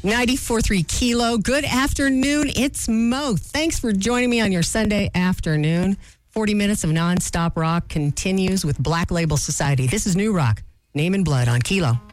94.3 Kilo. Good afternoon. It's Mo. Thanks for joining me on your Sunday afternoon. 40 minutes of nonstop rock continues with Black Label Society. This is New Rock, Name and Blood on Kilo.